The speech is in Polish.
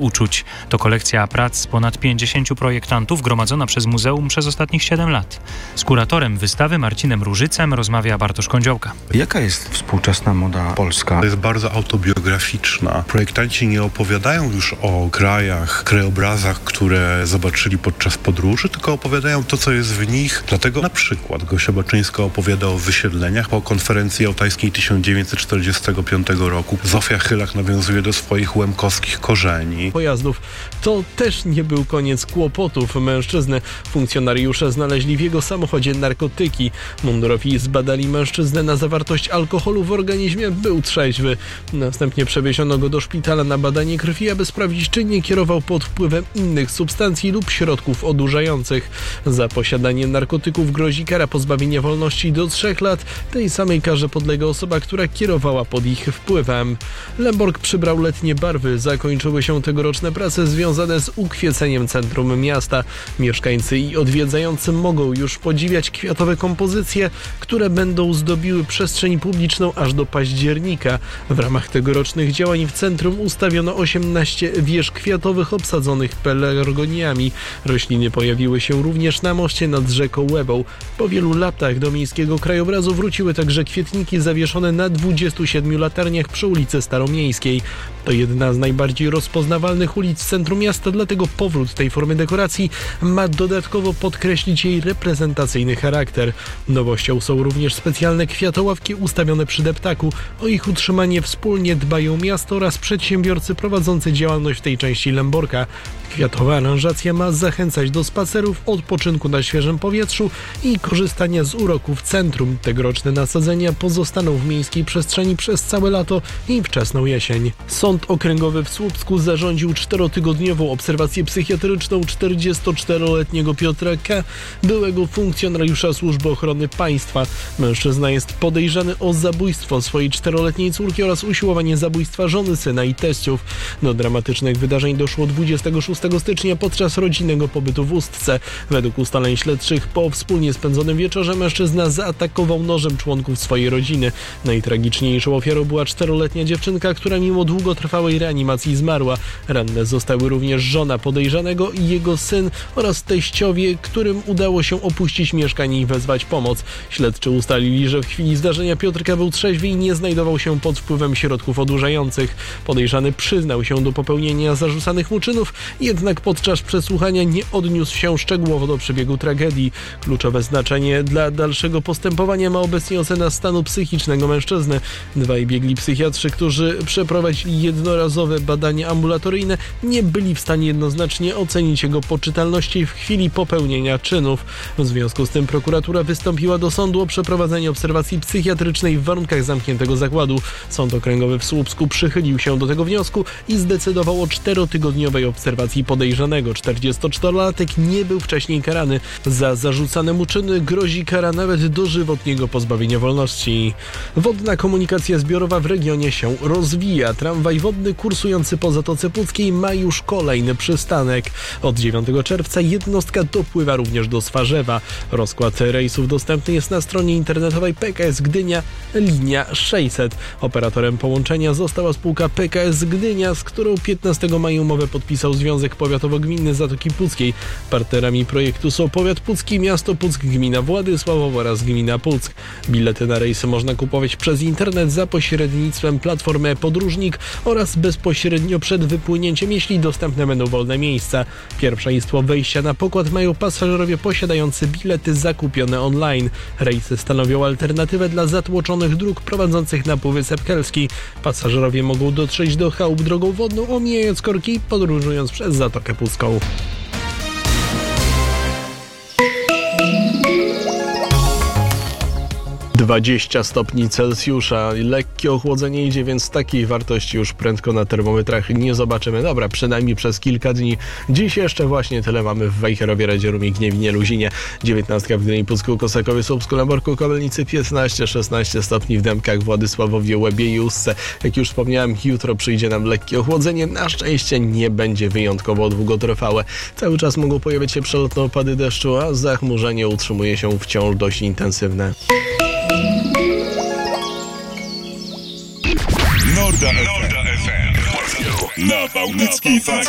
uczuć. To kolekcja prac ponad 50 projektantów gromadzona przez muzeum przez ostatnich 7 lat. Z kuratorem wystawy Marcinem Różycem rozmawia Bartosz Kądziołka. Jaka jest współczesna moda polska? To jest bardzo autobiograficzna. Projektanci nie opowiadają już o krajach, krajobrazach, które zobaczyli podczas podróży, tylko opowiadają to, co jest w nich. Dlatego na przykład Gosia Baczyńska opowiada o wysiedleniach po konferencji jałtańskiej 1945 roku. Zofia Chylak nawiązuje do swoich łemkowskich korzeni. Pojazdów. To też nie był koniec kłopotów mężczyzny. Funkcjonariusze znaleźli w jego samochodzie narkotyki. Mundurowi zbadali mężczyznę na zawartość alkoholu w organizmie. Był trzeźwy. Następnie przewieziono go do szpitala na badanie krwi, aby sprawdzić, czy nie kierował pod wpływem innych substancji lub środków odurzających. Za posiadanie narkotyków grozi kara pozbawienia wolności do 3 lat. Tej samej karze podlega osoba, która kierowała pod ich wpływem. Lemborg przybrał letnie barwy. Zakończyły się tegoroczne prace związane z ukwieceniem centrum miasta. Mieszkańcy i odwiedzający mogą już podziwiać kwiatowe kompozycje, które będą zdobiły przestrzeń publiczną aż do października. W ramach tegorocznych działań w centrum ustawiono 18 wież kwiatowych obsadzonych pelargoniami. Rośliny pojawiły się również na moście nad rzeką Łebą. Po wielu latach do miejskiego krajobrazu wróciły także kwietniki zawieszone na 27 latarniach przy ulicy Staromiejskiej. To jedna z najbardziej rozpoznawalnych ulic w centrum miasta, dlatego powrót tej formy dekoracji ma dodatkowo podkreślić jej reprezentacyjny charakter. Nowością są również specjalne kwiatoławki ustawione przy deptaku. O ich utrzymanie wspólnie dbają miasto oraz przedsiębiorcy prowadzący działalność w tej części Lemborka. Kwiatowa aranżacja ma zachęcać do spacerów, odpoczynku na świeżym powietrzu i korzystania z uroków centrum. Tegoroczne nasadzenia pozostaną w miejskiej przestrzeni przez całe lato i wczesną jesień. Sąd Okręgowy w Słupsku zarządził 4-tygodniową obserwację psychiatryczną 44-letniego Piotra K., byłego funkcjonariusza Służby Ochrony Państwa. Mężczyzna jest podejrzany o zabójstwo swojej 4-letniej córki oraz usiłowanie zabójstwa żony, syna i teściów. Do dramatycznych wydarzeń doszło 26 stycznia podczas rodzinnego pobytu w Ustce. Według ustaleń śledczych po wspólnie spędzonym wieczorze mężczyzna zaatakował nożem członków swojej rodziny. Najtragiczniejszą ofiarą była 4-letnia dziewczynka, która mimo długotrwałej reanimacji zmarła. Ranne zostały również żona podejrzanego i jego syn oraz teściowie, którym udało się opuścić mieszkanie i wezwać pomoc. Śledczy ustalili, że w chwili zdarzenia Piotrka był trzeźwy i nie znajdował się pod wpływem środków odurzających. Podejrzany przyznał się do popełnienia zarzucanych mu czynów, jednak podczas przesłuchania nie odniósł się szczegółowo do przebiegu tragedii. Kluczowe znaczenie dla dalszego postępowania ma obecnie ocena stanu psychicznego mężczyzny. Dwaj biegli psychiatrzy, którzy przeprowadzili jednorazowe badania ambulatoryjne, nie byli w stanie jednoznacznie ocenić jego poczytalności w chwili popełnienia czynów. W związku z tym prokuratura wystąpiła do sądu o przeprowadzenie obserwacji psychiatrycznej w warunkach zamkniętego zakładu. Sąd Okręgowy w Słupsku przychylił się do tego wniosku i zdecydował o 4-tygodniowej obserwacji podejrzanego. 44-latek nie był wcześniej karany. Za zarzucane mu czyny grozi kara nawet dożywotniego pozbawienia wolności. Wodna komunikacja zbiorowa w regionie się rozwija. Tramwaj wodny kursujący po Zatoce Puckiej ma już kolejny przystanek. Od 9 czerwca jednostka dopływa również do Swarzewa. Rozkład rejsów dostępny jest na stronie internetowej PKS Gdynia, linia 600. Operatorem połączenia została spółka PKS Gdynia, z którą 15 maja umowę podpisał Związek Powiatowo-Gminny Zatoki Puckiej. Partnerami projektu są Powiat Pucki, Miasto Puck, Gmina Władysławowo oraz Gmina Puck. Bilety na rejsy można kupować przez internet za pośrednictwem platformy Podróżnik oraz bezpośrednio przed wypłynięciem, jeśli dostępne będą wolne miejsca. Pierwszeństwo wejścia na pokład mają pasażerowie posiadający bilety zakupione online. Rejsy stanowią alternatywę dla zatłoczonych dróg prowadzących na Półwysep Helski. Pasażerowie mogą dotrzeć do chałup drogą wodną, omijając korki, podróżując przez Zatokę Pucką. 20 stopni Celsjusza. Lekkie ochłodzenie idzie, więc takiej wartości już prędko na termometrach nie zobaczymy. Dobra, przynajmniej przez kilka dni. Dziś jeszcze właśnie tyle mamy w Wejherowie, Radzierumie, Gniewinie, Luzinie. 19 w Gdyni, Pucku, Kosakowie, Słupsku, Lemborku, Kobelnicy, 15-16 stopni w Dębkach, Władysławowie, Łebie i Ustce. Jak już wspomniałem, jutro przyjdzie nam lekkie ochłodzenie. Na szczęście nie będzie wyjątkowo długotrwałe. Cały czas mogą pojawiać się przelotne opady deszczu, a zachmurzenie utrzymuje się wciąż dość intensywne. Norda FM. Na Bałtyckiej Fali.